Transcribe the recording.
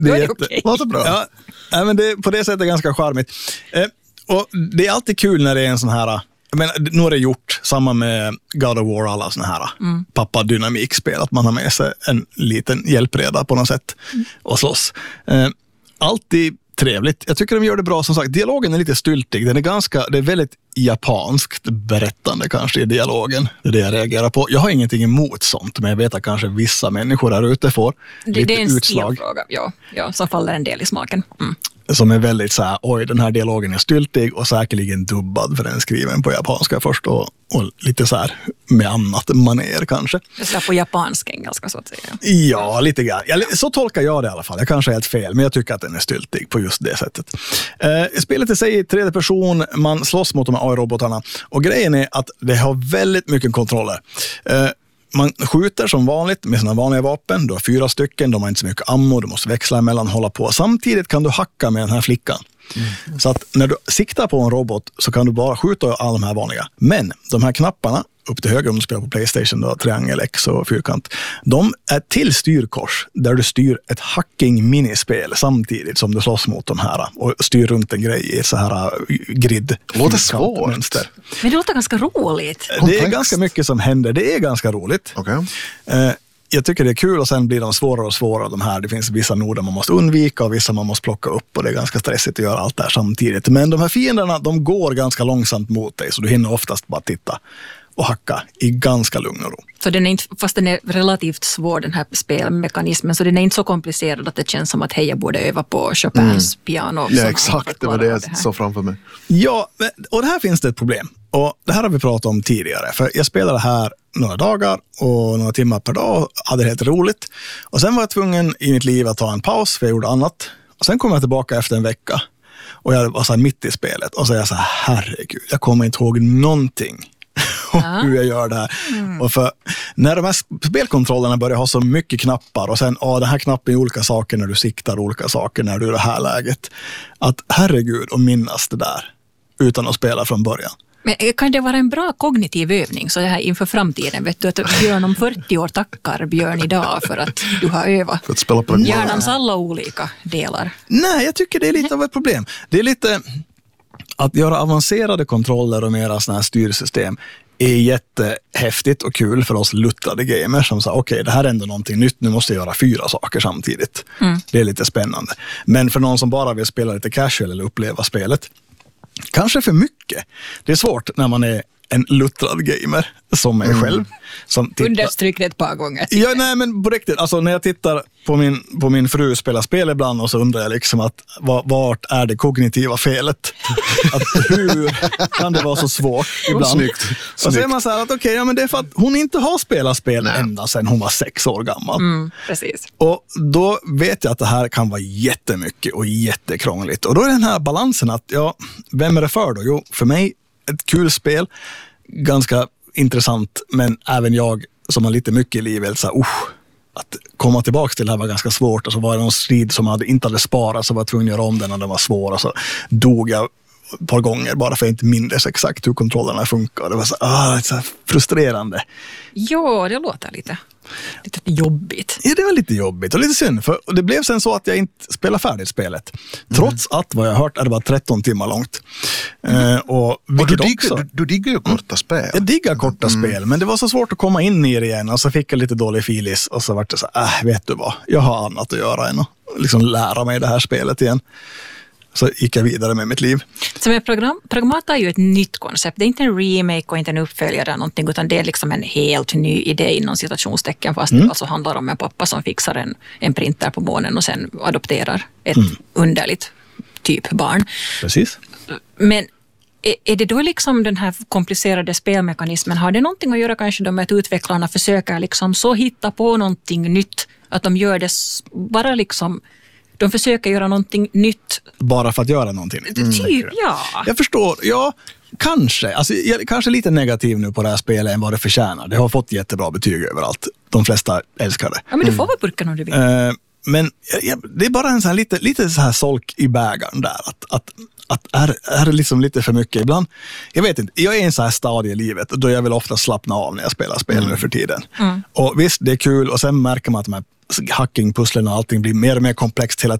Det är okej. Låter bra. Ja, men det, på det sättet är ganska charmigt. Och det är alltid kul när det är en sån här... Men nu är det gjort, samma med God of War, alla såna här pappa-dynamikspel, att man har med sig en liten hjälpreda på något sätt och slåss. Alltid trevligt. Jag tycker de gör det bra, som sagt. Dialogen är lite styltig. Det är väldigt japanskt berättande kanske i dialogen. Det är det jag reagerar på. Jag har ingenting emot sånt, men jag vet att kanske vissa människor där ute får lite det är en utslag. stilfråga, ja, som faller en del i smaken. Som är väldigt så här, oj, den här dialogen är styltig och säkerligen dubbad för den är skriven på japanska först och lite så här med annat manér kanske. Det är på japansk engelska så att säga. Ja, lite grann. Så tolkar jag det i alla fall. Jag kanske är helt fel, men jag tycker att den är styltig på just det sättet. Spelet i sig är tredje person, man slåss mot de här AI-robotarna och grejen är att det har väldigt mycket kontroller. Man skjuter som vanligt med sina vanliga vapen. Du har 4 stycken, de har inte så mycket ammo. Du måste växla emellan, hålla på. Samtidigt kan du hacka med den här flickan. Så att när du siktar på en robot så kan du bara skjuta alla de här vanliga. Men de här knapparna, upp till höger om du spelar på PlayStation, då, triangel, X och fyrkant, de är till styrkors där du styr ett hacking-minispel samtidigt som du slåss mot de här och styr runt en grej i ett så här grid. Det låter svårt. Mönster. Men det låter ganska roligt. Det är ganska mycket som händer. Det är ganska roligt. Okay. Jag tycker det är kul och sen blir de svårare och svårare de här. Det finns vissa noder man måste undvika och vissa man måste plocka upp och det är ganska stressigt att göra allt det här samtidigt. Men de här fienderna, de går ganska långsamt mot dig så du hinner oftast bara titta och hacka i ganska lugn och ro. Så den är inte, fast den är relativt svår den här spelmekanismen, så den är inte så komplicerad att det känns som att hej, jag borde öva på Chopins piano. Ja, exakt. Det var det jag såg framför mig. Ja, och det här finns det ett problem. Och det här har vi pratat om tidigare. För jag spelade här några dagar och några timmar per dag. Hade det helt roligt. Och sen var jag tvungen i mitt liv att ta en paus för jag gjorde annat. Och sen kom jag tillbaka efter en vecka. Och jag var så här mitt i spelet. Och så är jag så här, herregud, jag kommer inte ihåg någonting. Hur jag gör det här. Och för när de här spelkontrollerna börjar ha så mycket knappar och sen, den här knappen är olika saker när du siktar, olika saker när du är i det här läget. Att herregud, och minnas det där utan att spela från början. Men kan det vara en bra kognitiv övning så det här inför framtiden? Vet du att Björn om 40 år tackar Björn idag för att du har övat för att spela på hjärnans alla olika delar? Nej, jag tycker det är lite av ett problem. Det är lite att göra avancerade kontroller och mera sådana här styrsystem är jättehäftigt och kul för oss luttrade gamers som sa okej, det här är ändå någonting nytt, nu måste jag göra 4 saker samtidigt. Det är lite spännande. Men för någon som bara vill spela lite casual eller uppleva spelet, kanske för mycket. Det är svårt när man är en luttrad gamer som mig själv. Som Understryk det ett par gånger. Ja, nej, men på riktigt. Alltså, när jag tittar på min fru spela spel ibland och så undrar jag liksom att vart är det kognitiva felet? Att hur kan det vara så svårt ibland? Snyggt. Och så är man så här att okej, ja, men det är för att hon inte har spelat spel ända sedan hon var 6 år gammal. Precis. Och då vet jag att det här kan vara jättemycket och jättekrångligt. Och då är den här balansen att, ja, vem är det för då? Jo, för mig ett kul spel, ganska intressant, men även jag som har lite mycket i livet så här, att komma tillbaka till det här var ganska svårt. Och så var det någon strid som inte hade sparat så var jag tvungen att göra om den och den var svår och så dog jag ett par gånger bara för att jag inte minns exakt hur kontrollerna funkar. Det var så här frustrerande. Ja, det låter lite jobbigt. Ja, det var lite jobbigt och lite synd. För det blev sen så att jag inte spelade färdigt spelet. Trots att, vad jag har hört, är det bara 13 timmar långt. Och du diggar ju korta spel. Jag diggar korta spel, men det var så svårt att komma in i det igen. Och så fick jag lite dålig filis och så var det så vet du vad? Jag har annat att göra än att liksom lära mig det här spelet igen. Så gick jag vidare med mitt liv. Så med Pragmata är ju ett nytt koncept. Det är inte en remake och inte en uppföljare eller någonting, utan det är liksom en helt ny idé inom citationstecken, fast det alltså handlar om en pappa som fixar en printer på månen och sen adopterar ett underligt typ barn. Precis. Men är det då liksom den här komplicerade spelmekanismen, har det någonting att göra kanske då med att utvecklarna försöker liksom så hitta på någonting nytt att de gör det bara liksom, de försöker göra någonting nytt. Bara för att göra någonting. Typ, ja. Jag förstår, ja, kanske. Alltså, jag är kanske lite negativ nu på det här spelet än vad det förtjänar. Det har fått jättebra betyg överallt. De flesta älskar det. Ja, men du får väl burken om du vill. Men det är bara en så här lite så här solk i bägaren där. Att är det liksom lite för mycket ibland. Jag vet inte, jag är i en så här stadie i livet då jag vill ofta slappna av när jag spelar spel nu för tiden. Och visst, det är kul och sen märker man att de här hackingpusslen och allting blir mer och mer komplext hela